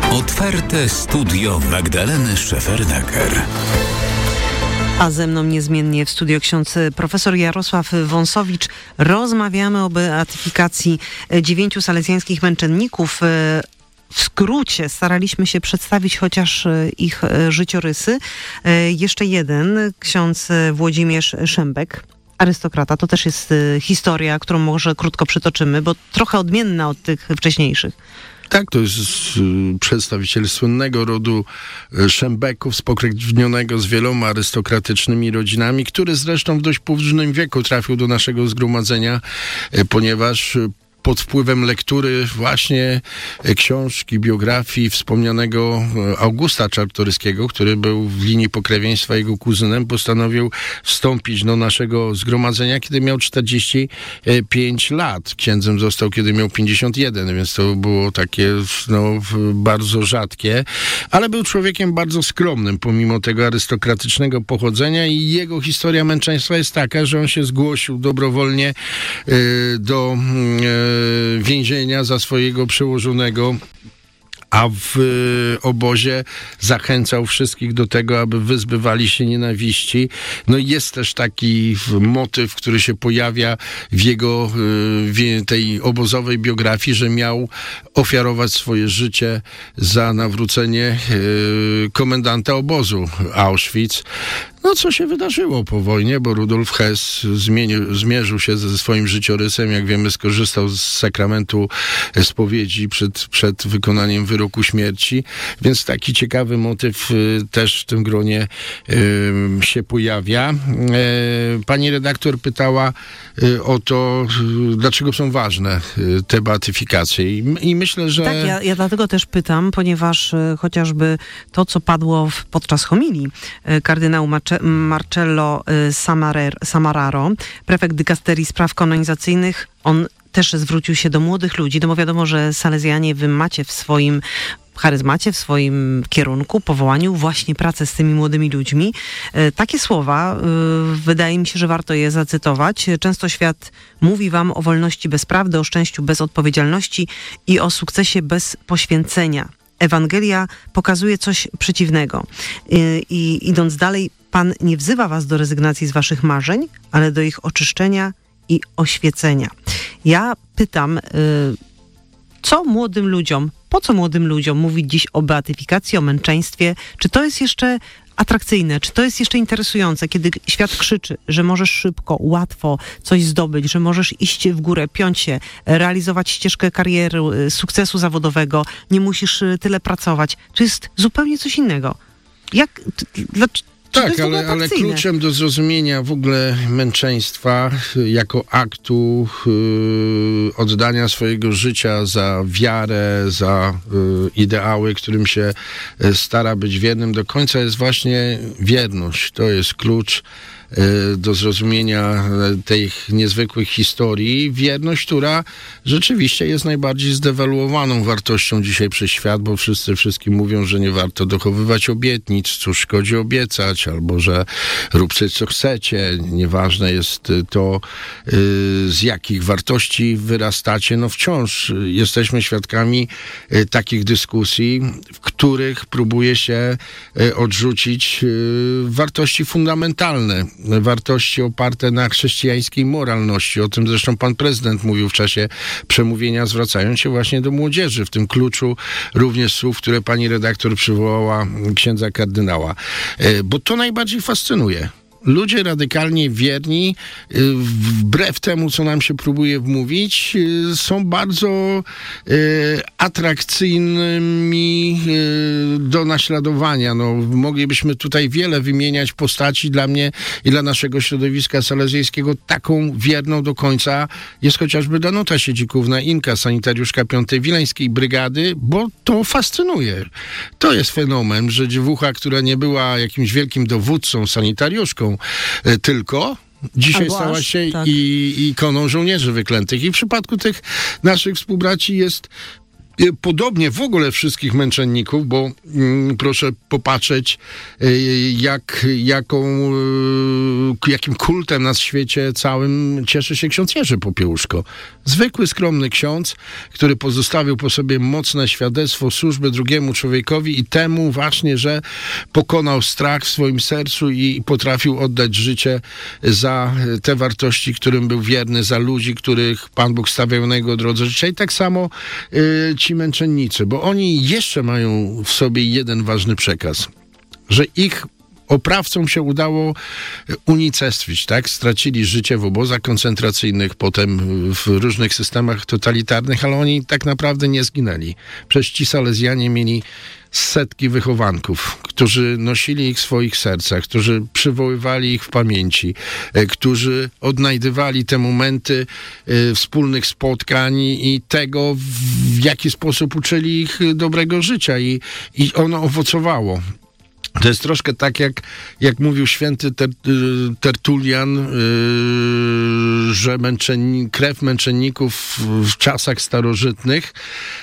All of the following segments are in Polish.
Otwarte studio Magdaleny Szefernaker. A ze mną niezmiennie w studio ksiądz profesor Jarosław Wąsowicz. Rozmawiamy o beatyfikacji 9 salezjańskich męczenników. W skrócie staraliśmy się przedstawić chociaż ich życiorysy. Jeszcze jeden, ksiądz Włodzimierz Szembek, arystokrata. To też jest historia, którą może krótko przytoczymy, bo trochę odmienna od tych wcześniejszych. Tak, to jest przedstawiciel słynnego rodu Szembeków, spokrewnionego z wieloma arystokratycznymi rodzinami, który zresztą w dość późnym wieku trafił do naszego zgromadzenia, ponieważ pod wpływem lektury właśnie książki, biografii wspomnianego Augusta Czartoryskiego, który był w linii pokrewieństwa jego kuzynem, postanowił wstąpić do naszego zgromadzenia, kiedy miał 45 lat. Księdzem został, kiedy miał 51, więc to było takie bardzo rzadkie, ale był człowiekiem bardzo skromnym, pomimo tego arystokratycznego pochodzenia, i jego historia męczeństwa jest taka, że on się zgłosił dobrowolnie do więzienia za swojego przełożonego, a w obozie zachęcał wszystkich do tego, aby wyzbywali się nienawiści. No i jest też taki motyw, który się pojawia w jego tej obozowej biografii, że miał ofiarować swoje życie za nawrócenie komendanta obozu Auschwitz. No, co się wydarzyło po wojnie, bo Rudolf Hess zmierzył się ze swoim życiorysem. Jak wiemy, skorzystał z sakramentu spowiedzi przed wykonaniem wyroku śmierci, więc taki ciekawy motyw też w tym gronie się pojawia. Pani redaktor pytała o to, dlaczego są ważne te beatyfikacje. I myślę, że... Tak, ja dlatego też pytam, ponieważ chociażby to, co padło podczas homilii kardynału Marcello Samararo, prefekt dykasterii spraw kanonizacyjnych, on też zwrócił się do młodych ludzi, no bo wiadomo, że salezjanie wy macie w swoim charyzmacie, w swoim kierunku, powołaniu właśnie pracę z tymi młodymi ludźmi. Takie słowa, wydaje mi się, że warto je zacytować. Często świat mówi wam o wolności bez prawdy, o szczęściu bez odpowiedzialności i o sukcesie bez poświęcenia. Ewangelia pokazuje coś przeciwnego. I idąc dalej, Pan nie wzywa was do rezygnacji z waszych marzeń, ale do ich oczyszczenia i oświecenia. Ja pytam, po co młodym ludziom mówić dziś o beatyfikacji, o męczeństwie? Czy to jest jeszcze atrakcyjne? Czy to jest jeszcze interesujące, kiedy świat krzyczy, że możesz szybko, łatwo coś zdobyć, że możesz iść w górę, piąć się, realizować ścieżkę kariery, sukcesu zawodowego, nie musisz tyle pracować? Czy jest zupełnie coś innego? Tak, ale kluczem do zrozumienia w ogóle męczeństwa jako aktu oddania swojego życia za wiarę, za ideały, którym się stara być wiernym do końca, jest właśnie wierność. To jest klucz do zrozumienia tych niezwykłych historii. Wierność, która rzeczywiście jest najbardziej zdewaluowaną wartością dzisiaj przez świat, bo wszyscy wszystkim mówią, że nie warto dochowywać obietnic, cóż szkodzi obiecać, albo że róbcie co chcecie. Nieważne jest to, z jakich wartości wyrastacie. No wciąż jesteśmy świadkami takich dyskusji, w których próbuje się odrzucić wartości fundamentalne, wartości oparte na chrześcijańskiej moralności. O tym zresztą pan prezydent mówił w czasie przemówienia, zwracając się właśnie do młodzieży, w tym kluczu również słów, które pani redaktor przywołała księdza kardynała. Bo to najbardziej fascynuje. Ludzie radykalnie wierni, wbrew temu, co nam się próbuje wmówić, są bardzo atrakcyjnymi do naśladowania. No, moglibyśmy tutaj wiele wymieniać postaci. Dla mnie i dla naszego środowiska salezjańskiego taką wierną do końca jest chociażby Danuta Siedzikówna, Inka, sanitariuszka 5. Wileńskiej Brygady, bo to fascynuje. To jest fenomen, że dziewucha, która nie była jakimś wielkim dowódcą, sanitariuszką, tylko dzisiaj stała się ikoną żołnierzy wyklętych. I w przypadku tych naszych współbraci jest Podobnie w ogóle wszystkich męczenników, bo proszę popatrzeć, jakim kultem na świecie całym cieszy się ksiądz Jerzy Popiełuszko. Zwykły, skromny ksiądz, który pozostawił po sobie mocne świadectwo służby drugiemu człowiekowi i temu właśnie, że pokonał strach w swoim sercu i potrafił oddać życie za te wartości, którym był wierny, za ludzi, których Pan Bóg stawiał na jego drodze życia. I tak samo ci męczennicy, bo oni jeszcze mają w sobie jeden ważny przekaz, że ich oprawcom się udało unicestwić, tak? Stracili życie w obozach koncentracyjnych, potem w różnych systemach totalitarnych, ale oni tak naprawdę nie zginęli. Przecież ci Salezjanie mieli setki wychowanków, którzy nosili ich w swoich sercach, którzy przywoływali ich w pamięci, którzy odnajdywali te momenty wspólnych spotkań i tego, w jaki sposób uczyli ich dobrego życia i ono owocowało. To jest troszkę tak, jak mówił święty Tertulian, że krew męczenników w czasach starożytnych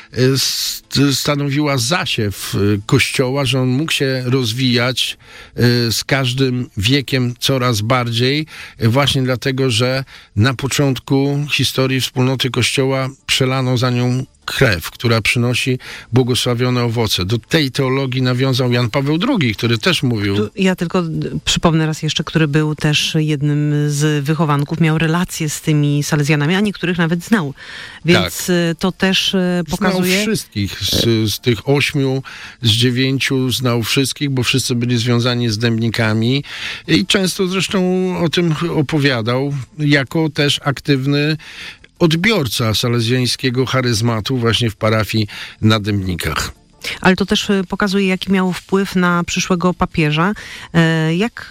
stanowiła zasiew Kościoła, że on mógł się rozwijać z każdym wiekiem coraz bardziej, właśnie dlatego, że na początku historii wspólnoty Kościoła przelano za nią krew, która przynosi błogosławione owoce. Do tej teologii nawiązał Jan Paweł II, który też mówił... Ja tylko przypomnę raz jeszcze, który był też jednym z wychowanków, miał relacje z tymi Salezjanami, a niektórych nawet znał. Więc tak. To też pokazuje... Znał wszystkich. Z tych 8, z 9 znał wszystkich, bo wszyscy byli związani z dębnikami i często zresztą o tym opowiadał, jako też aktywny odbiorca salezjańskiego charyzmatu właśnie w parafii na Dębnikach. Ale to też pokazuje, jaki miał wpływ na przyszłego papieża. Jak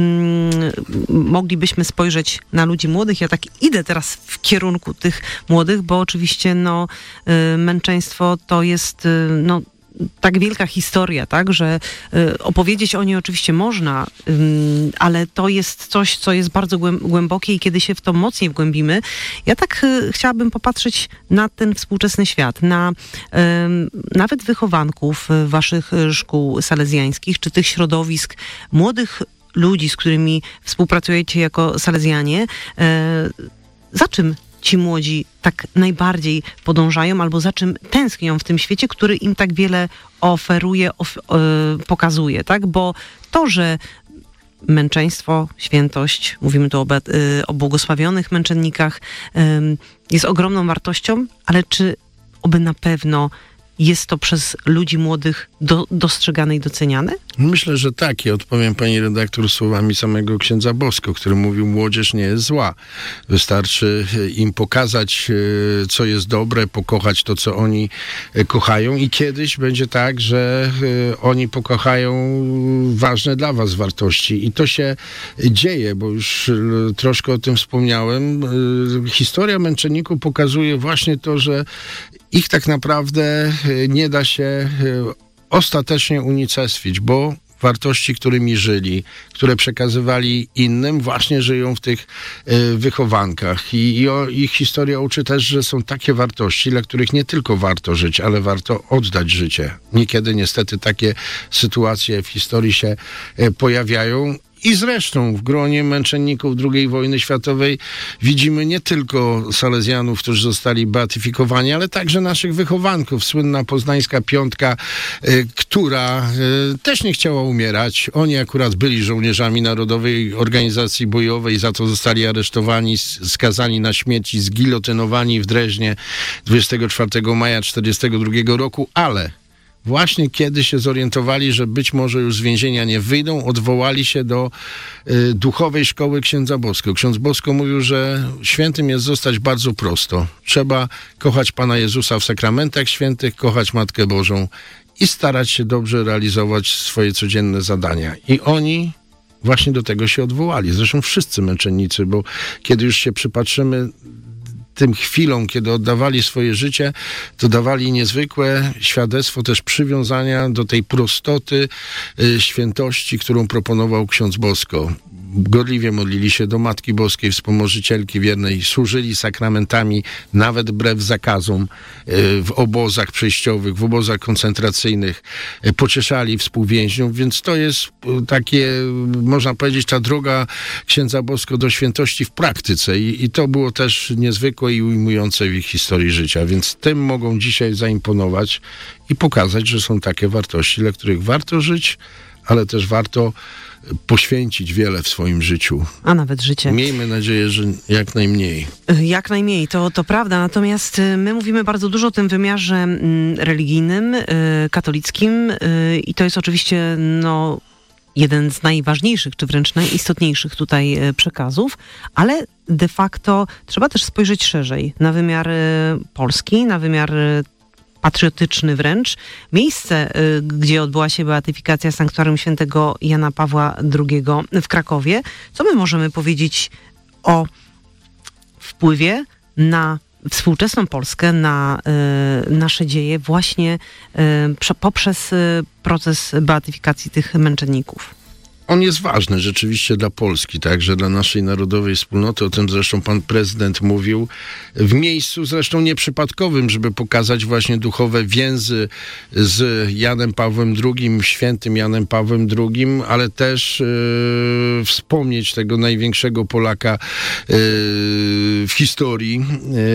moglibyśmy spojrzeć na ludzi młodych? Ja tak idę teraz w kierunku tych młodych, bo oczywiście męczeństwo to jest tak wielka historia, tak, że opowiedzieć o niej oczywiście można, ale to jest coś, co jest bardzo głębokie i kiedy się w to mocniej wgłębimy, ja tak chciałabym popatrzeć na ten współczesny świat, na nawet wychowanków waszych szkół salezjańskich, czy tych środowisk młodych ludzi, z którymi współpracujecie jako salezjanie. Za czym ci młodzi tak najbardziej podążają albo za czym tęsknią w tym świecie, który im tak wiele oferuje, pokazuje, tak? Bo to, że męczeństwo, świętość, mówimy tu o błogosławionych męczennikach, jest ogromną wartością, ale czy oby na pewno jest to przez ludzi młodych dostrzegane i doceniane? Myślę, że tak. I odpowiem pani redaktor słowami samego księdza Bosko, który mówił, młodzież nie jest zła. Wystarczy im pokazać, co jest dobre, pokochać to, co oni kochają i kiedyś będzie tak, że oni pokochają ważne dla was wartości. I to się dzieje, bo już troszkę o tym wspomniałem. Historia męczenników pokazuje właśnie to, że ich tak naprawdę nie da się ostatecznie unicestwić, bo wartości, którymi żyli, które przekazywali innym, właśnie żyją w tych wychowankach. I ich historia uczy też, że są takie wartości, dla których nie tylko warto żyć, ale warto oddać życie. Niekiedy niestety takie sytuacje w historii się pojawiają. I zresztą w gronie męczenników II wojny światowej widzimy nie tylko Salezjanów, którzy zostali beatyfikowani, ale także naszych wychowanków. Słynna poznańska piątka, która też nie chciała umierać. Oni akurat byli żołnierzami Narodowej Organizacji Bojowej, za to zostali aresztowani, skazani na śmierć i zgilotynowani w Dreźnie 24 maja 1942 roku, ale właśnie kiedy się zorientowali, że być może już z więzienia nie wyjdą, odwołali się do duchowej szkoły księdza Bosko. Ksiądz Bosko mówił, że świętym jest zostać bardzo prosto. Trzeba kochać Pana Jezusa w sakramentach świętych, kochać Matkę Bożą i starać się dobrze realizować swoje codzienne zadania. I oni właśnie do tego się odwołali. Zresztą wszyscy męczennicy, bo kiedy już się przypatrzymy tym chwilom, kiedy oddawali swoje życie, to dawali niezwykłe świadectwo też przywiązania do tej prostoty, świętości, którą proponował ksiądz Bosko. Gorliwie modlili się do Matki Boskiej, Wspomożycielki Wiernej, służyli sakramentami, nawet wbrew zakazom, w obozach przejściowych, w obozach koncentracyjnych, pocieszali współwięźniów, więc to jest takie, można powiedzieć, ta droga księdza Bosko do świętości w praktyce i to było też niezwykłe i ujmujące w ich historii życia, więc tym mogą dzisiaj zaimponować i pokazać, że są takie wartości, dla których warto żyć, ale też warto poświęcić wiele w swoim życiu. A nawet życie. Miejmy nadzieję, że jak najmniej. Jak najmniej, to prawda. Natomiast my mówimy bardzo dużo o tym wymiarze religijnym, katolickim i to jest oczywiście jeden z najważniejszych, czy wręcz najistotniejszych tutaj przekazów, ale de facto trzeba też spojrzeć szerzej na wymiar polski, na wymiar patriotyczny wręcz. Miejsce, gdzie odbyła się beatyfikacja Sanktuarium Świętego Jana Pawła II w Krakowie. Co my możemy powiedzieć o wpływie na współczesną Polskę, na nasze dzieje właśnie poprzez proces beatyfikacji tych męczenników? On jest ważny rzeczywiście dla Polski, także dla naszej narodowej wspólnoty. O tym zresztą pan prezydent mówił w miejscu zresztą nieprzypadkowym, żeby pokazać właśnie duchowe więzy z Janem Pawłem II, świętym Janem Pawłem II, ale też wspomnieć tego największego Polaka w historii,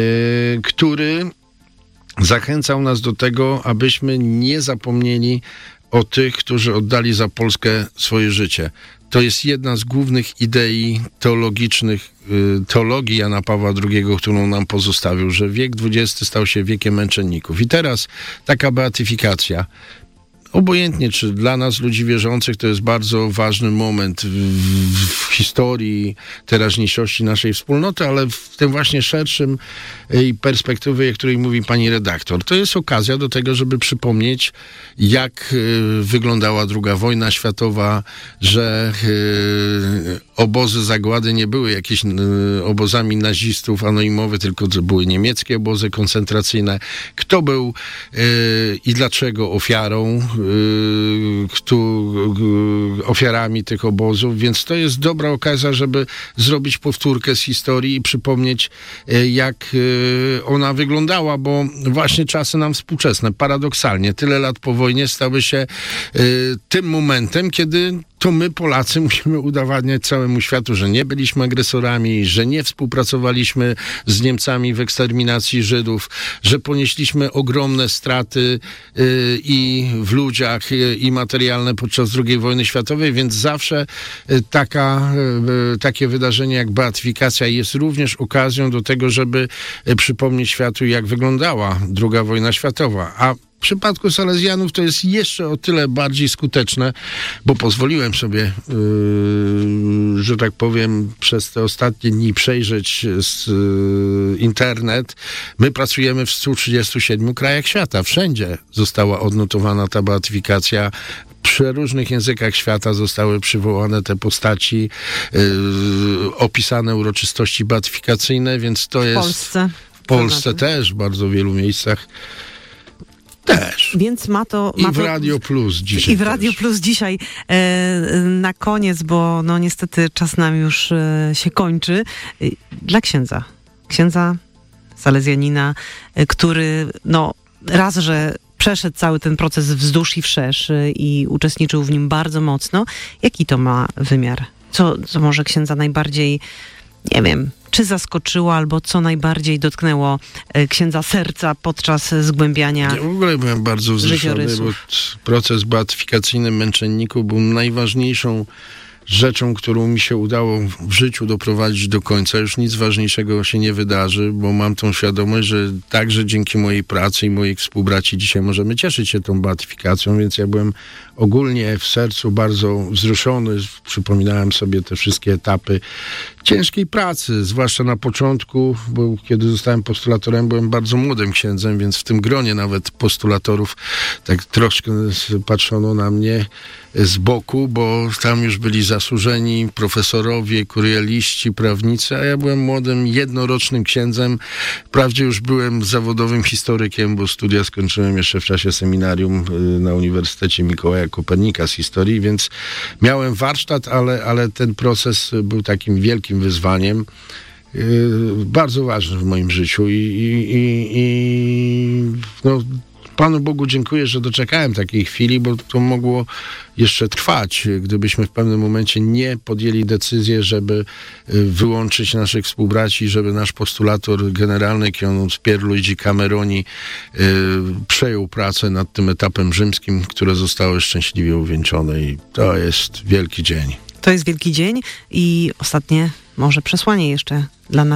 który zachęcał nas do tego, abyśmy nie zapomnieli o tych, którzy oddali za Polskę swoje życie. To jest jedna z głównych idei teologicznych, teologii Jana Pawła II, którą nam pozostawił, że wiek XX stał się wiekiem męczenników. I teraz taka beatyfikacja, obojętnie czy dla nas, ludzi wierzących, to jest bardzo ważny moment w historii teraźniejszości naszej wspólnoty, ale w tym właśnie szerszym perspektywie, o której mówi pani redaktor. To jest okazja do tego, żeby przypomnieć, jak wyglądała II wojna światowa, że obozy zagłady nie były jakieś obozami nazistów anonimowe, tylko to były niemieckie obozy koncentracyjne. Kto był i dlaczego ofiarami tych obozów, więc to jest dobra okazja, żeby zrobić powtórkę z historii i przypomnieć, jak ona wyglądała, bo właśnie czasy nam współczesne, paradoksalnie, tyle lat po wojnie stały się tym momentem, kiedy to my, Polacy, musimy udowadniać całemu światu, że nie byliśmy agresorami, że nie współpracowaliśmy z Niemcami w eksterminacji Żydów, że ponieśliśmy ogromne straty i w ludziach, i materialne podczas II wojny światowej, więc zawsze takie wydarzenie jak beatyfikacja jest również okazją do tego, żeby przypomnieć światu, jak wyglądała II wojna światowa. A w przypadku Salezjanów to jest jeszcze o tyle bardziej skuteczne, bo pozwoliłem sobie, że tak powiem, przez te ostatnie dni przejrzeć internet. My pracujemy w 137 krajach świata. Wszędzie została odnotowana ta beatyfikacja. W przeróżnych językach świata zostały przywołane te postaci, opisane uroczystości beatyfikacyjne, więc to jest... W Polsce też, w bardzo wielu miejscach. Też. Więc ma to... I w Radio Plus dzisiaj. I w Radio Plus dzisiaj na koniec, bo niestety czas nam już się kończy. Dla księdza salezjanina, który raz, że przeszedł cały ten proces wzdłuż i wszerz i uczestniczył w nim bardzo mocno. Jaki to ma wymiar? Co może księdza najbardziej, nie wiem, czy zaskoczyło, albo co najbardziej dotknęło księdza serca podczas zgłębiania Ja w ogóle byłem bardzo wzruszony, bo proces beatyfikacyjny męczenników był najważniejszą rzeczą, którą mi się udało w życiu doprowadzić do końca. Już nic ważniejszego się nie wydarzy, bo mam tą świadomość, że także dzięki mojej pracy i moich współbraci dzisiaj możemy cieszyć się tą beatyfikacją, więc ja byłem ogólnie w sercu bardzo wzruszony. Przypominałem sobie te wszystkie etapy ciężkiej pracy, zwłaszcza na początku, bo kiedy zostałem postulatorem, byłem bardzo młodym księdzem, więc w tym gronie nawet postulatorów tak troszkę patrzono na mnie z boku, bo tam już byli zasłużeni profesorowie, kurialiści, prawnicy, a ja byłem młodym, jednorocznym księdzem. Wprawdzie już byłem zawodowym historykiem, bo studia skończyłem jeszcze w czasie seminarium na Uniwersytecie Mikołaja Kopernika z historii, więc miałem warsztat, ale ten proces był takim wielkim wyzwaniem. Bardzo ważny w moim życiu i Panu Bogu dziękuję, że doczekałem takiej chwili, bo to mogło jeszcze trwać, gdybyśmy w pewnym momencie nie podjęli decyzji, żeby wyłączyć naszych współbraci, żeby nasz postulator generalny, ksiądz Pierluigi Cameroni, przejął pracę nad tym etapem rzymskim, które zostały szczęśliwie uwieńczone i to jest wielki dzień. To jest wielki dzień i ostatnie może przesłanie jeszcze dla